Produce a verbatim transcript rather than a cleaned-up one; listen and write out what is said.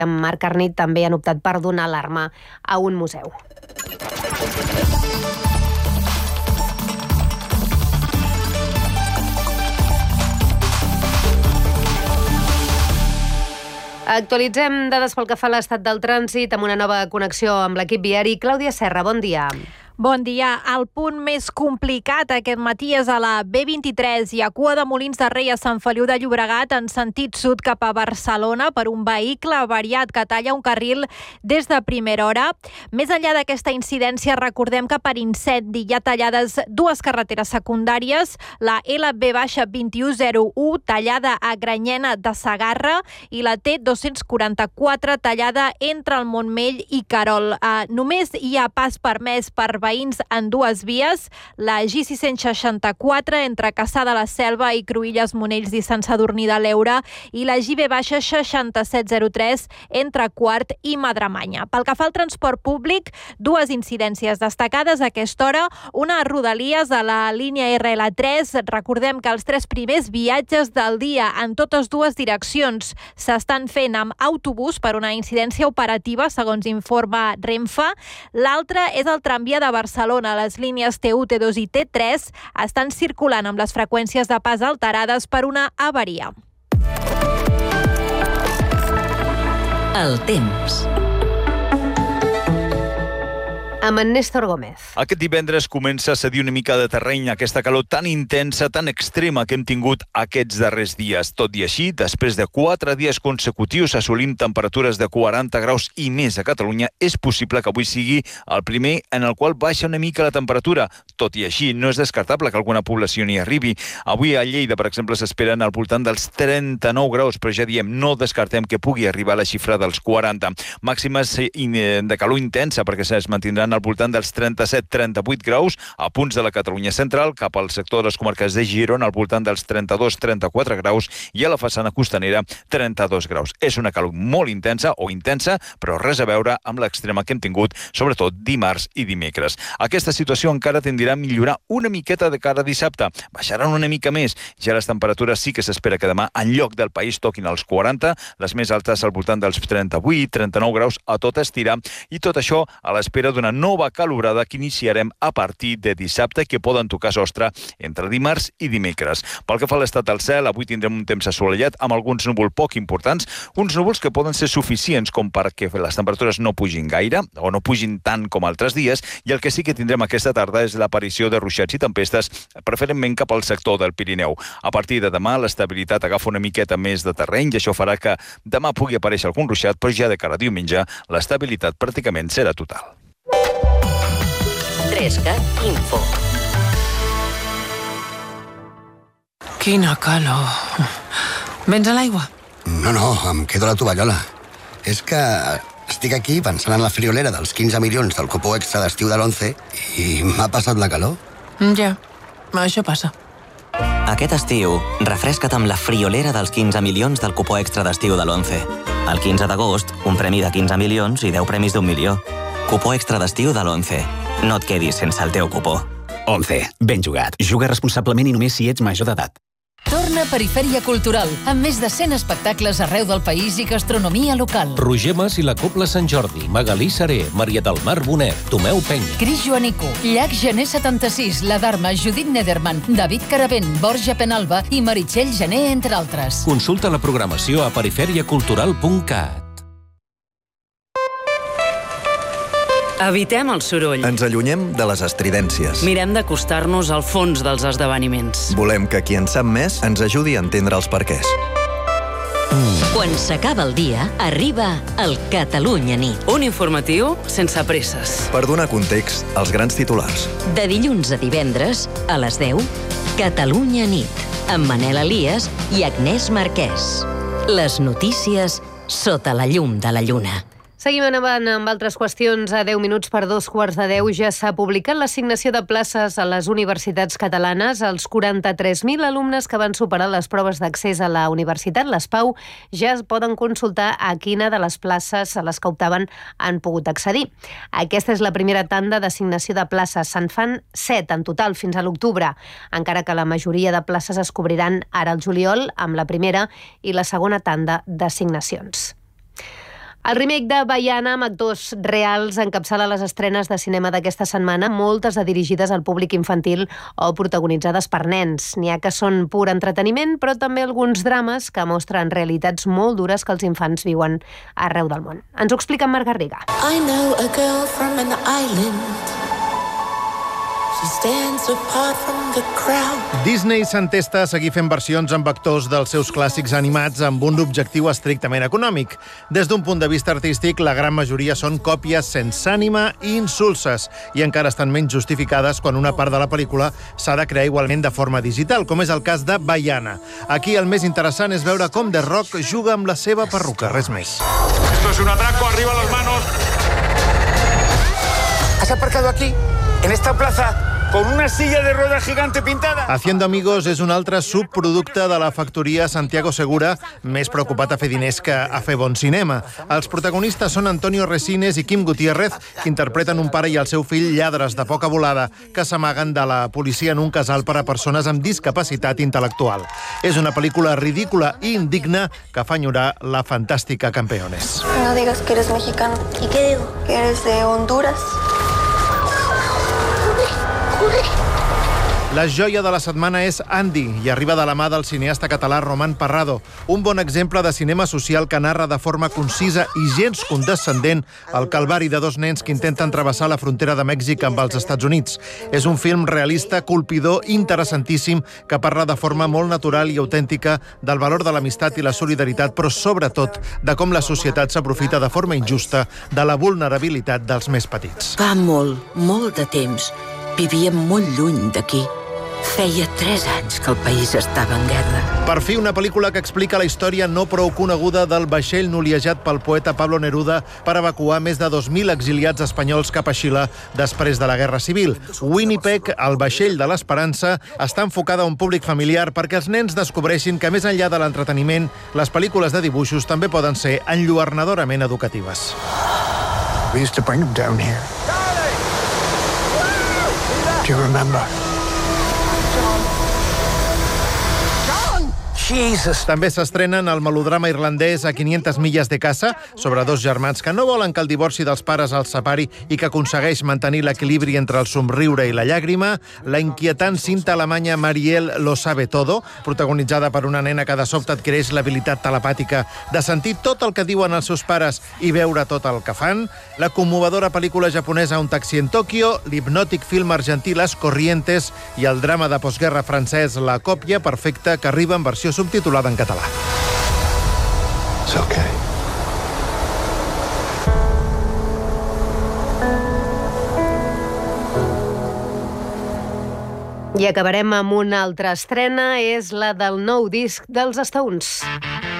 amb Marc Arnit també han optat per donar l'arma a un museu. Actualitzem dades pel que fa a l'estat del trànsit amb una nova connexió amb l'equip viari. Clàudia Serra, bon dia. Bon dia. El punt més complicat aquest matí és a la B vint-i-tres i a cua de Molins de Rei a Sant Feliu de Llobregat en sentit sud cap a Barcelona per un vehicle avariat que talla un carril des de primera hora. Més enllà d'aquesta incidència, recordem que per incendi hi ha tallades dues carreteres secundàries, la L B vint u zero u tallada a Granyena de Segarra i la T dos-cents quaranta-quatre tallada entre el Montmell i Querol. Uh, només hi ha pas permès per veïns en dues vies, la G sis-cents seixanta-quatre entre Cassà de la Selva i Cruïlles, Monells i Sant Sadurní de l'Eure i la G B seixanta-set zero tres entre Quart i Madremanya. Pel que fa al transport públic, dues incidències destacades a aquesta hora, una a Rodalies a la línia R L tres. Recordem que els tres primers viatges del dia en totes dues direccions s'estan fent amb autobús per una incidència operativa, segons informa Renfe. L'altre és el tramvia de Barcelona. Les línies T u, T dos i T tres estan circulant amb les freqüències de pas alterades per una avaria. El temps. Amb en Néstor Gómez. Aquest divendres comença a cedir una mica de terreny a aquesta calor tan intensa, tan extrema que hem tingut aquests darrers dies. Tot i així, després de quatre dies consecutius assolim temperatures de quaranta graus i més a Catalunya, és possible que avui sigui el primer en el qual baixa una mica la temperatura. Tot i així, no és descartable que alguna població n'hi arribi. Avui a Lleida, per exemple, s'esperen al voltant dels trenta-nou graus, però ja diem, no descartem que pugui arribar a la xifra dels quaranta. Màximes de calor intensa, perquè es mantindran al voltant dels trenta-set trenta-vuit graus a punts de la Catalunya central, cap al sector de les comarques de Girona al voltant dels trenta-dos trenta-quatre graus i a la façana costanera trenta-dos graus. És una calor molt intensa o intensa, però res a veure amb l'extrema que hem tingut, sobretot dimarts i dimecres. Aquesta situació encara tendirà a millorar una miqueta de cara a dissabte. Baixaran una mica més. Ja les temperatures sí que s'espera que demà en lloc del país toquin els quaranta, les més altes al voltant dels trenta-vuit trenta-nou graus a tot estirar, i tot això a l'espera d'una nova calorada que iniciarem a partir de dissabte, que poden tocar sostre entre dimarts i dimecres. Pel que fa a l'estat del cel, avui tindrem un temps assolellat amb alguns núvols poc importants, uns núvols que poden ser suficients com perquè les temperatures no pugin gaire o no pugin tant com altres dies, i el que sí que tindrem aquesta tarda és l'aparició de ruixats i tempestes, preferentment cap al sector del Pirineu. A partir de demà l'estabilitat agafa una miqueta més de terreny i això farà que demà pugui aparèixer algun ruixat, però ja de cara a diumenge l'estabilitat pràcticament serà total. Trescat Info. Quina calor. Vens a l'aigua? No, no, em quedo a la tovallola. És que estic aquí pensant en la friolera dels quinze milions del cupó extra d'estiu de l'once i m'ha passat la calor. Ja, això passa. Aquest estiu, refresca't amb la friolera dels quinze milions del cupó extra d'estiu de l'once. El quinze d'agost, un premi de quinze milions i deu premis d'un milió. Cupó extra d'estiu de l'once. No et quedis sense el teu cupó. once. Ben jugat. Juga responsablement i només si ets major d'edat. Torna Perifèria Cultural, amb més de cent espectacles arreu del país i gastronomia local. Roger Mas i la Cobla Sant Jordi, Magalí Saré, Maria del Mar Bonet, Tomeu Penya. Cris Joanico, Llac Gener setanta-sis, La Dharma, Judit Nederman, David Caravent, Borja Penalba i Meritxell Gené, entre altres. Consulta la programació a perifèria cultural punt cat. Evitem el soroll. Ens allunyem de les estridències. Mirem d'acostar-nos al fons dels esdeveniments. Volem que qui en sap més ens ajudi a entendre els perquès. Quan s'acaba el dia, arriba el Catalunya Nit. Un informatiu sense presses. Per donar context als grans titulars. De dilluns a divendres, a les deu, Catalunya Nit, amb Manel Elias i Agnès Marquès. Les notícies sota la llum de la lluna. Seguim endavant amb altres qüestions. A deu minuts per dos quarts de deu ja s'ha publicat l'assignació de places a les universitats catalanes. Els quaranta-tres mil alumnes que van superar les proves d'accés a la Universitat Les Pau ja es poden consultar a quina de les places a les que optaven han pogut accedir. Aquesta és la primera tanda d'assignació de places. Se'n fan set en total fins a l'octubre, encara que la majoria de places es cobriran ara al juliol amb la primera i la segona tanda d'assignacions. El remake de Baiana, amb actors reals, encapçala les estrenes de cinema d'aquesta setmana, moltes de dirigides al públic infantil o protagonitzades per nens. N'hi ha que són pur entreteniment, però també alguns drames que mostren realitats molt dures que els infants viuen arreu del món. Ens ho explica en Marc Garriga. I know a girl from an island. She stands apart from the crowd. Disney s'entesta a seguir fent versions amb actors dels seus clàssics animats amb un objectiu estrictament econòmic. Des d'un punt de vista artístic, la gran majoria són còpies sense ànima i insulses, i encara estan menys justificades quan una part de la pel·lícula s'ha de crear igualment de forma digital, com és el cas de Baiana. Aquí el més interessant és veure com The Rock juga amb la seva perruca, res més. Esto es un atraco, arriba las manos. ¿Has aparcado aquí, en esta plaza, con una silla de ruedas gigante pintada? Haciendo Amigos és un altre subproducte de la factoria Santiago Segura, més preocupat a fer diners que a fer bon cinema. Els protagonistes són Antonio Resines i Kim Gutiérrez, que interpreten un pare i el seu fill lladres de poca volada que s'amaguen de la policia en un casal per a persones amb discapacitat intel·lectual. És una pel·lícula ridícula i indigna que fa enyorar la fantàstica Campeones. No digas que eres mexicano. ¿Y qué digo? Que eres de Honduras. La joia de la setmana és Andy i arriba de la mà del cineasta català Roman Parrado, un bon exemple de cinema social que narra de forma concisa i gens condescendent el calvari de dos nens que intenten travessar la frontera de Mèxic amb els Estats Units. És un film realista, colpidor, interessantíssim, que parla de forma molt natural i autèntica del valor de l'amistat i la solidaritat, però sobretot de com la societat s'aprofita de forma injusta de la vulnerabilitat dels més petits. Fa molt, molt de temps vivíem molt lluny d'aquí. Feia tres anys que el país estava en guerra. Per fi, una pel·lícula que explica la història no prou coneguda del vaixell noliejat pel poeta Pablo Neruda per evacuar més de dos mil exiliats espanyols cap a Xile després de la Guerra Civil. Winnipeg, el vaixell de l'esperança, està enfocada a un públic familiar perquè els nens descobreixin que més enllà de l'entreteniment, les pel·lícules de dibuixos també poden ser enlluernadorament educatives. We used to bring them down here. Do you remember? Jesus. També s'estrenen el melodrama irlandès A quinientes milles de casa, sobre dos germans que no volen que el divorci dels pares els separi i que aconsegueix mantenir l'equilibri entre el somriure i la llàgrima, la inquietant cinta alemanya Marielle lo sabe todo, protagonitzada per una nena que de sobte adquireix l'habilitat telepàtica de sentir tot el que diuen els seus pares i veure tot el que fan, la commovedora pel·lícula japonesa Un taxi en Tòquio, l'hipnòtic film argentí Las Corrientes i el drama de postguerra francès La còpia perfecta, que arriba en versió subtitulada en català. It's okay. I acabarem amb una altra estrena, és la del nou disc dels Stones.